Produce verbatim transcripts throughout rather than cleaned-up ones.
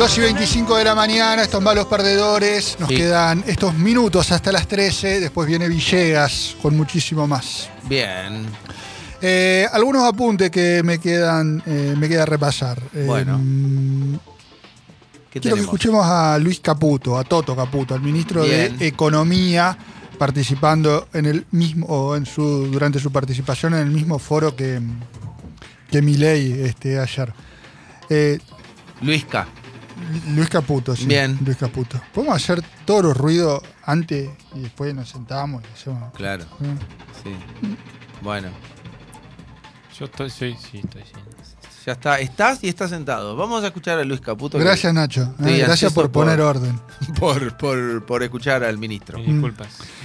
dos y veinticinco de la mañana, estos malos perdedores. Nos sí. quedan estos minutos hasta las trece. Después viene Villegas con muchísimo más. Bien. Eh, algunos apuntes que me quedan, eh, me queda repasar. Bueno. Eh, ¿Qué quiero tenemos? que escuchemos a Luis Caputo, a Toto Caputo, el ministro Bien. de Economía, participando en el mismo, o en su, durante su participación en el mismo foro que, que Milei este, ayer. Eh, Luisca. Luis Caputo, sí. Bien. Luis Caputo. ¿Podemos hacer todos los ruidos antes y después nos sentamos y hacemos? Claro. ¿Eh? Sí. Bueno. Yo estoy, sí, sí, estoy, sí. Ya está, estás y estás sentado. Vamos a escuchar a Luis Caputo. Gracias, Nacho. Eh, gracias por poner por, orden. Por, por, por escuchar al ministro. Mis disculpas.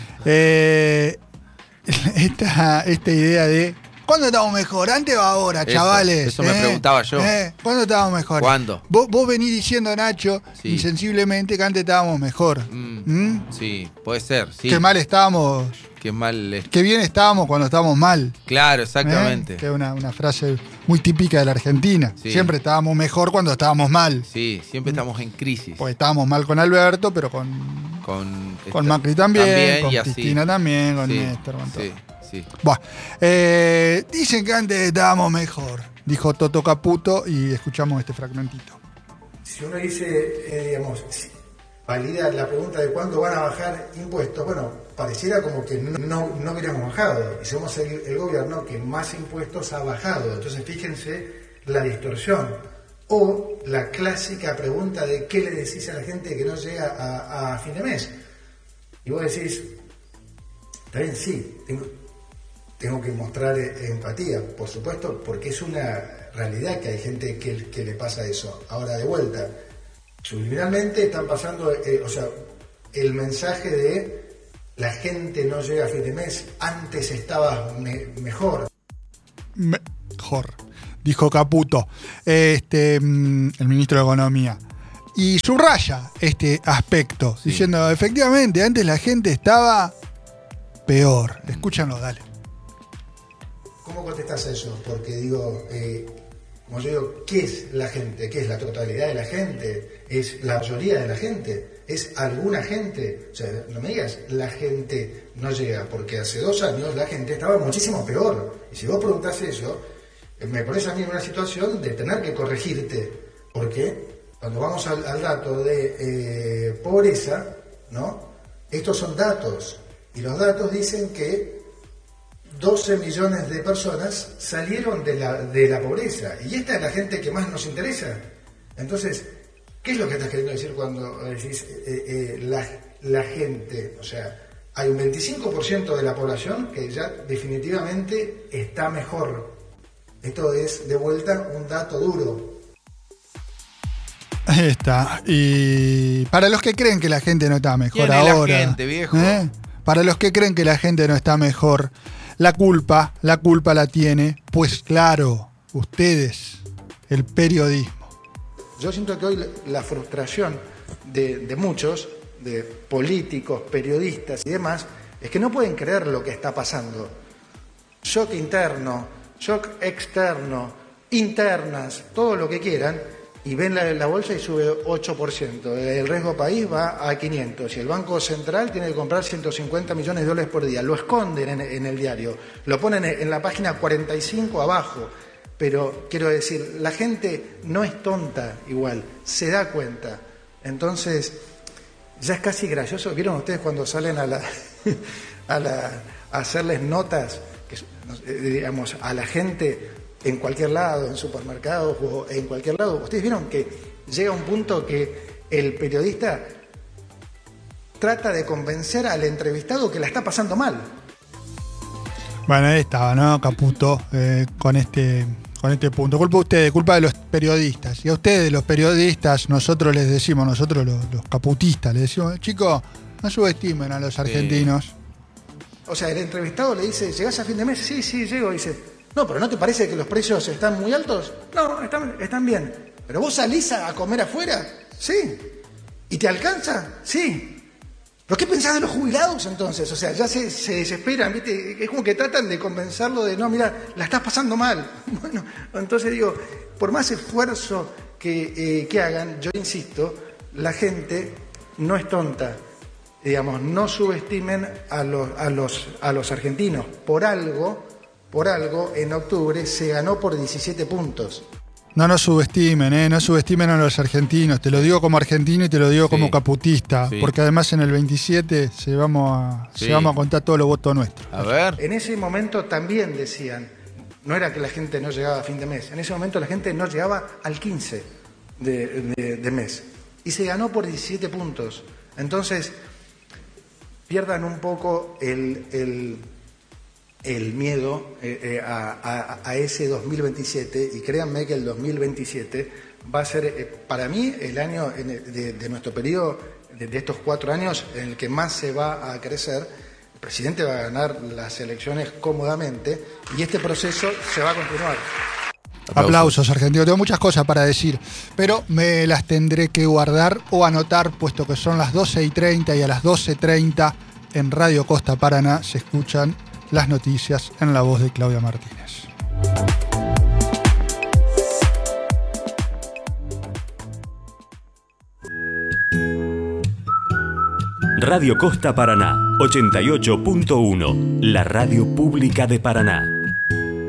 Eh, esta, esta idea de ¿cuándo estamos mejor? ¿Antes o ahora, eso, chavales? Eso ¿Eh? me preguntaba yo. ¿Eh? ¿Cuándo estábamos mejor? ¿Cuándo? Vos, vos venís diciendo, Nacho, sí. insensiblemente que antes estábamos mejor. Mm, ¿Mm? Sí, puede ser. Sí. Qué mal estábamos. Qué mal. Es... Qué bien estábamos cuando estábamos mal. Claro, exactamente. ¿Eh? Que es una, una frase muy típica de la Argentina. Sí. Siempre estábamos mejor cuando estábamos mal. Sí, siempre ¿Mm? estamos en crisis. Pues estábamos mal con Alberto, pero con, con, con esta, Macri también, también con y Cristina así. también, con Sí, Néstor, con todo. Sí, sí. Buah. Eh, dicen que antes estábamos mejor, dijo Toto Caputo, y escuchamos este fragmentito. Si uno dice, eh, digamos, valida la pregunta de cuándo van a bajar impuestos, bueno, pareciera como que no, no, no hubiéramos bajado. Y somos el, el gobierno que más impuestos ha bajado. Entonces fíjense la distorsión. O la clásica pregunta de qué le decís a la gente que no llega a, a fin de mes. Y vos decís, está bien, sí, tengo, tengo que mostrar empatía, por supuesto, porque es una realidad que hay gente que, que le pasa eso. Ahora, de vuelta, subliminalmente están pasando, eh, o sea, el mensaje de la gente no llega a fin de mes, antes estaba me, mejor. Mejor, dijo Caputo, este, el ministro de Economía. Y subraya este aspecto, sí. diciendo, efectivamente, antes la gente estaba peor. Escúchanlo, dale. ¿Cómo contestás eso? Porque digo, eh, como yo digo, ¿qué es la gente? ¿Qué es la totalidad de la gente? ¿Es la mayoría de la gente? ¿Es alguna gente? O sea, no me digas, la gente no llega, porque hace dos años la gente estaba muchísimo peor. Y si vos preguntás eso, me pones a mí en una situación de tener que corregirte. Porque cuando vamos al, al dato de eh, pobreza, ¿no? Estos son datos. Y los datos dicen que doce millones de personas salieron de la, de la pobreza. Y esta es la gente que más nos interesa. Entonces, ¿qué es lo que estás queriendo decir cuando decís eh, eh, la, la gente? O sea, hay un veinticinco por ciento de la población que ya definitivamente está mejor. Esto es, de vuelta, un dato duro. Ahí está. Y para los que creen que la gente no está mejor ¿Quién es ahora. la gente, viejo? ¿eh? Para los que creen que la gente no está mejor, la culpa, la culpa la tiene, pues claro, ustedes, el periodismo. Yo siento que hoy la frustración de, de muchos, de políticos, periodistas y demás, es que no pueden creer lo que está pasando. Shock interno, shock externo, internas, todo lo que quieran, y ven la, la bolsa y sube ocho por ciento. El riesgo país va a quinientos y el Banco Central tiene que comprar ciento cincuenta millones de dólares por día. Lo esconden en, en el diario, lo ponen en la página cuarenta y cinco abajo. Pero quiero decir, la gente no es tonta igual, se da cuenta. Entonces, ya es casi gracioso. ¿Vieron ustedes cuando salen a la a, la, a hacerles notas, que, digamos, a la gente en cualquier lado, en supermercados o en cualquier lado? Ustedes vieron que llega un punto que el periodista trata de convencer al entrevistado que la está pasando mal. Bueno, ahí estaba, ¿no? Caputo, eh, con este... Con este punto, culpa de ustedes, culpa de los periodistas. Y a ustedes, los periodistas, nosotros les decimos, nosotros los, los caputistas, les decimos, chicos, no subestimen a los argentinos. Sí. O sea, el entrevistado le dice, ¿llegás a fin de mes? Sí, sí, llego. Y dice, no, pero ¿no te parece que los precios están muy altos? No, están, están bien. ¿Pero vos salís a comer afuera? Sí. ¿Y te alcanza? Sí. ¿Pero qué pensás de los jubilados entonces? O sea, ya se, se desesperan, ¿viste? Es como que tratan de convencerlo de, no, mira, la estás pasando mal. Bueno, entonces digo, por más esfuerzo que, eh, que hagan, yo insisto, la gente no es tonta. Digamos, no subestimen a los, a los, a los argentinos. Por algo, por algo, en octubre se ganó por diecisiete puntos. No nos subestimen, ¿eh? No subestimen a los argentinos. Te lo digo como argentino y te lo digo Sí. como caputista. Sí. Porque además en el veintisiete se vamos a, Sí. se vamos a contar todos los votos nuestros. A ver. En ese momento también decían, no era que la gente no llegaba a fin de mes, en ese momento la gente no llegaba al quince de, de, de mes. Y se ganó por diecisiete puntos. Entonces, pierdan un poco el, el, el miedo eh, eh, a, a, a ese dos mil veintisiete y créanme que el dos mil veintisiete va a ser eh, para mí el año en el- de, de nuestro periodo, de, de estos cuatro años, en el que más se va a crecer. El presidente va a ganar las elecciones cómodamente y este proceso se va a continuar. Aplausos, argentinos. Tengo muchas cosas para decir, pero me las tendré que guardar o anotar, puesto que son las doce y treinta y a las doce y treinta en Radio Costa Paraná se escuchan las noticias en la voz de Claudia Martínez. Radio Costa Paraná, ochenta y ocho punto uno, la radio pública de Paraná.